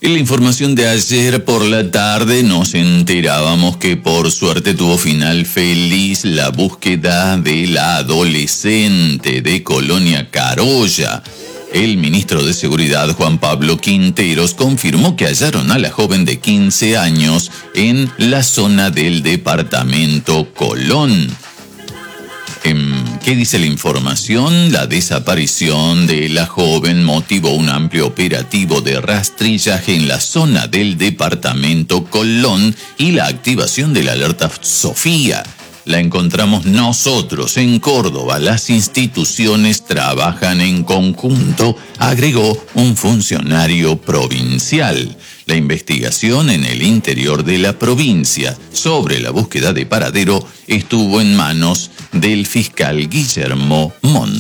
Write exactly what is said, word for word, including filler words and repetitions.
En la información de ayer por la tarde nos enterábamos que por suerte tuvo final feliz la búsqueda de la adolescente de Colonia Carolla. El ministro de Seguridad, Juan Pablo Quinteros, confirmó que hallaron a la joven de quince años en la zona del departamento Colón. ¿Qué dice la información? La desaparición de la joven motivó un amplio operativo de rastrillaje en la zona del departamento Colón y la activación de la alerta Sofía. La encontramos nosotros en Córdoba. Las instituciones trabajan en conjunto, agregó un funcionario provincial. La investigación en el interior de la provincia sobre la búsqueda de paradero estuvo en manos del fiscal Guillermo Montt.